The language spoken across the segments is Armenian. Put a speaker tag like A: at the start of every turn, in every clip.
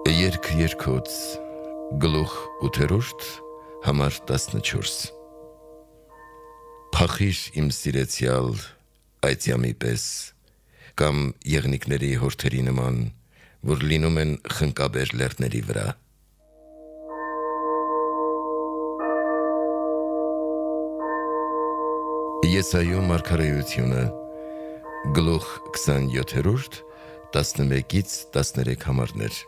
A: Երգ երկոց, գլուխ 8 համար 14 Փախիր իմ սիրեցյալ այծյամի պես, կամ եղնիկների հորթերի նման, որ լինում են խնկաբեր լեռների վրա։ Եսայու մարգարեությունը, գլուխ 27, 11-ից 13 համարներ։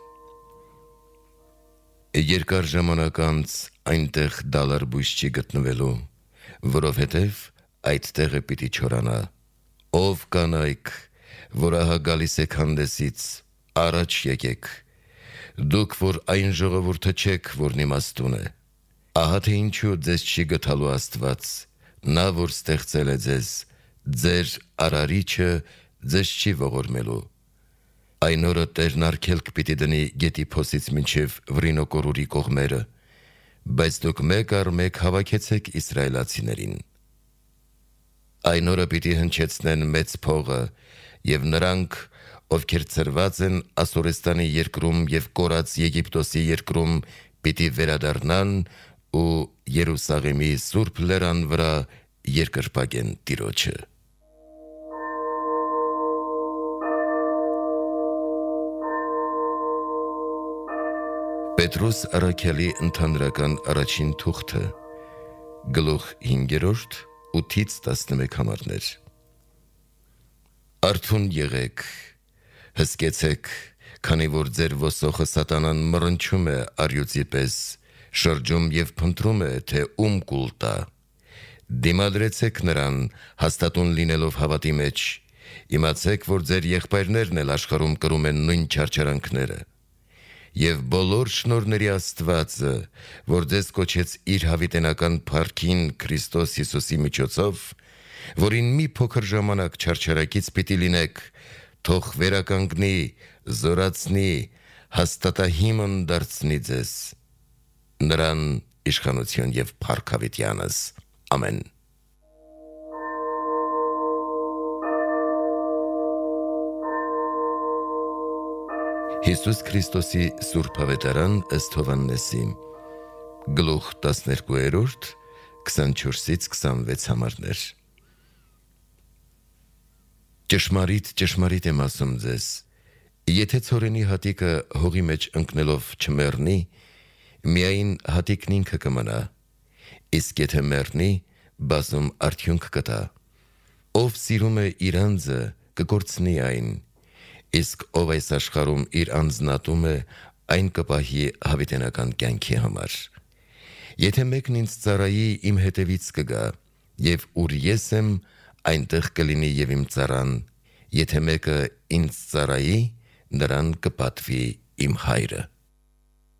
A: Երկար ժամանակ անց այնտեղ դալար բույս չի գտնվելու, որովհետև այդ տեղը պիտի չորանա։ Ով կանայք, որ ահա գալիս եք հանդեսից, առաջ եկեք, դուք, որ այն ժողովուրդը չեք, որն իմաստուն է։ Ահա թե ինչու ձեզ չի գթալու Աստված, նա, որ ստեղծել է ձեզ, ձեր արարիչը ձեզ չի ողորմելու։ Այն օրը Տերն արգելք պիտի դնի գետի փոսից մինչև Վրինոկորուրի կողմերը, բայց դուք մեկ առ մեկ հավաքեցեք իսրայելացիներին։ Այն օրը պիտի հնչեցնեն մեծ փողը, և նրանք, ովքեր ծրված են Ասորեստանի երկրում և կորած Եգիպտոսի երկրում, պիտի վերադառնան ու Երուսաղեմի սուրբ լեռան վրա երկրպագեն Տիրոջը։ Պետրոս առաքյալի ընդհանրական առաջին թուղթը, գլուխ 5, 8-ից 11 համարներ։ Արթուն եղեք, հսկեցեք, քանի որ ձեր ոսոխը սատանան մռնչում է առյուծի պես, շրջում և փնտրում է, թե ում կուլ տա։ Դիմադրեցեք նրան, հաստատուն լինելով հավատի մեջ, իմացեք, որ ձեր եղբայրներն էլ աշխարհում կրում են նույն չարչարանքները։ Եվ բոլոր շնորհների Աստվածը, որ ձեզ կոչեց իր հավիտենական փառքին Քրիստոս Հիսուսի միջոցով, որին մի փոքր ժամանակ չարչարակից պիտի լինեք, թող վերականգնի, զորացնի, հաստատահիմն դարձնի ձեզ։ Նրան իշխանություն և փառք հավիտյանս։ Ամեն։ Հիսուս Քրիստոսի Սուրբ Ավետարան ըստ Հովհաննեսի, գլուխ 12, 24-ից 26 համարներ։ Ճշմարիտ, ճշմարիտ եմ ասում ձեզ, եթե ցորենի հատիկը հողի մեջ ընկնելով չմեռնի, միայն հատիկն ինքը կմնա, իսկ եթե մեռնի, բազում արդյունք կտա։ Ով սիրում է իր անձը, կկորցնի այն, իսկ ով այս աշխարհում իր անձնատում է, այն կպահի հավիտենական կյանքի համար։ Եթե մեկն ինձ ծառայի, իմ հետևից կգա, և ուր ես եմ, այնտեղ կլինի և իմ ծառան, եթե մեկը ինձ ծառայի, նրան կպատվի իմ հայրը։